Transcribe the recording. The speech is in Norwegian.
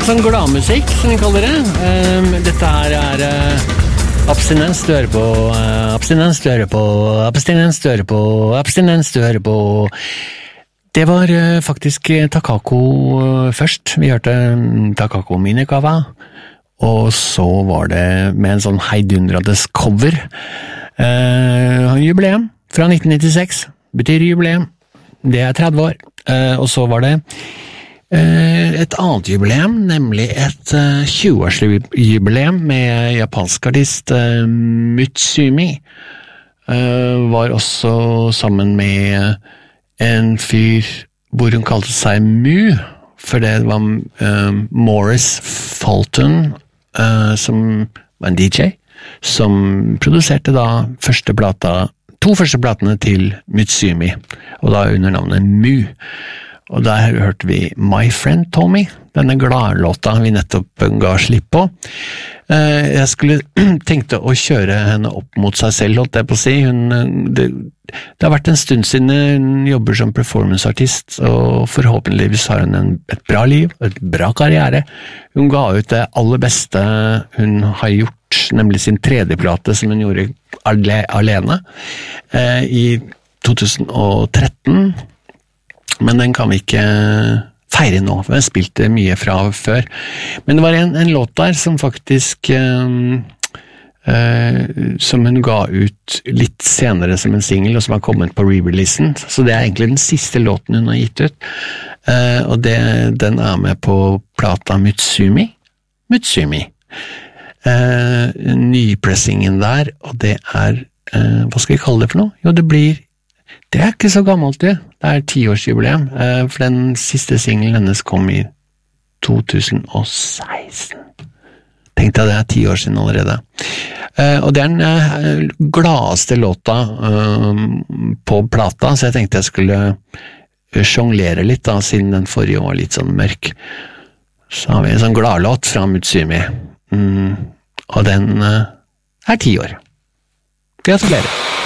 Sånn gladmusikk, som vi kaller det. Dette her abstinens du hører på, abstinens du hører på, abstinens du hører på, abstinens du hører på. Det var faktisk Takako først. Vi hørte Takako Minikawa, og så var det med en sånn heidundrades cover. Jubileum fra 1996, betyr jubileum. Det 30 år. Og så var det et annet jubileum, nemlig et 20-årsjubileum med japansk artist Mutsumi. Var også sammen med en fyr hvor hun kalte seg Mu, for det var Morris Fulton, som var en DJ, som produserte da to første platene til Mutsumi, og da under navnet Mu. Og der hørte vi My Friend Tommy, denne gladlåta vi nettopp ga slipp på. Jeg tenkte å kjøre henne opp mot seg selv, holdt jeg på å si. Det har vært en stund siden hun jobber som performanceartist, og forhåpentligvis har hun et bra liv, et bra karriere. Hun ga ut det aller beste hun har gjort, nemlig sin 3D-plate som hun gjorde alene i 2013. Men den kan vi ikke feire nå, for jeg spilte mye fra før. Men det var en låt der som faktisk som hun ga ut litt senere som en single, og som har kommet på re-releasen. Så det er egentlig den siste låten hun har gitt ut. Og den er med på plata Mutsumi. Nypressingen der, og det er hva skal vi kalle det for noe? Jo, det er ikke så gammelt, det er 10-årsjubileum, for den siste singlen hennes kom i 2016. Tenkte jeg det er 10 år siden allerede. Og det er den gladeste låta på plata, så jeg tenkte jeg skulle sjonglere litt da, siden den forrige var litt sånn mørk. Så har vi en sånn gladlåt fra Mutsumi, og den er 10 år. Gratulerer!